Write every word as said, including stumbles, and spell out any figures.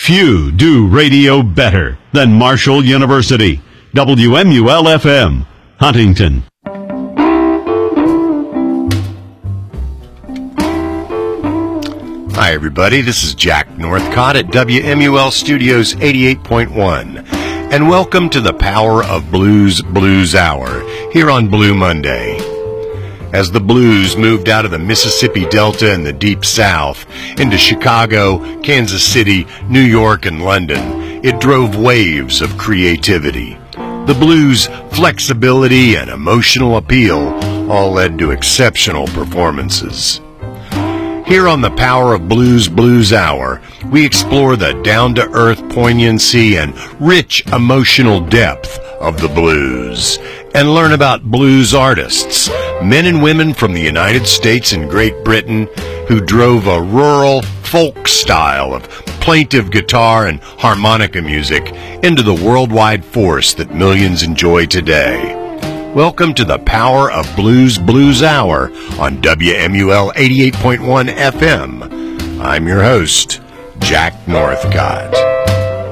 Few do radio better than Marshall University. W M U L F M, Huntington. Hi, everybody. This is Jack Northcott at W M U L Studios eighty-eight point one. And welcome to the Power of Blues Blues Hour here on Blue Monday. As the blues moved out of the Mississippi Delta and the Deep South into Chicago, Kansas City, New York, and London, it drove waves of creativity. The blues' flexibility and emotional appeal all led to exceptional performances. Here on the Power of Blues Blues Hour, we explore the down-to-earth poignancy and rich emotional depth of the blues and learn about blues artists, men and women from the United States and Great Britain who drove a rural folk style of plaintive guitar and harmonica music into the worldwide force that millions enjoy today. Welcome to the Power of Blues Blues Hour on W M U L eighty-eight point one F M. I'm your host, Jack Northcott.